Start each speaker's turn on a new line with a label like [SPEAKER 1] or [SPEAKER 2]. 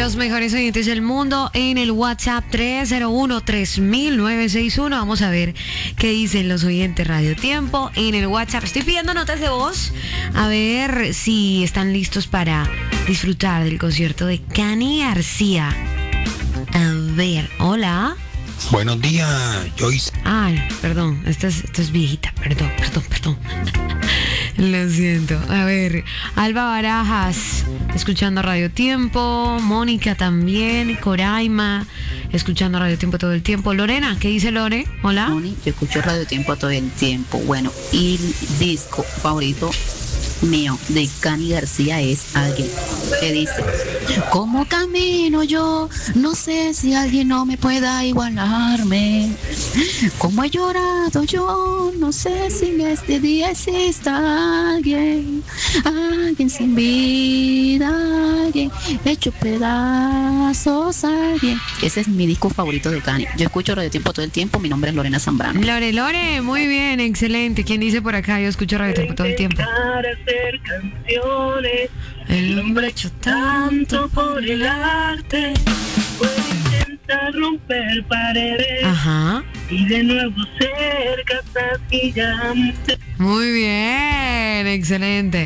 [SPEAKER 1] Los mejores oyentes del mundo en el WhatsApp 301-3000-961. Vamos a ver qué dicen los oyentes Radio Tiempo en el WhatsApp. Estoy pidiendo notas de voz a ver si están listos para disfrutar del concierto de Cani García. A ver, hola.
[SPEAKER 2] Buenos días, Joyce.
[SPEAKER 1] Ay, perdón, esto es viejita, perdón. Lo siento. A ver, Alba Barajas, escuchando Radio Tiempo. Mónica también. Coraima, escuchando Radio Tiempo todo el tiempo. Lorena, ¿qué dice Lore? Hola.
[SPEAKER 3] Moni, yo escucho Radio Tiempo todo el tiempo. Bueno, y el disco favorito mío de Cani García es Alguien, que dice: como camino yo, no sé si alguien no me pueda igualarme. Como he llorado yo, no sé si en este día exista alguien sin vida, alguien hecho pedazos, alguien. Ese es mi disco favorito de Cani. Yo escucho Radio Tiempo todo el tiempo. Mi nombre es Lorena Zambrano.
[SPEAKER 1] Lore, muy bien, excelente. ¿Quién dice por acá? Yo escucho Radio Tiempo todo el tiempo.
[SPEAKER 4] Hacer canciones,
[SPEAKER 1] El hombre ha hecho tanto por el arte.
[SPEAKER 4] puede intentar romper paredes.
[SPEAKER 1] Ajá.
[SPEAKER 4] Y de nuevo ser capaz gigante.
[SPEAKER 1] Muy bien, excelente.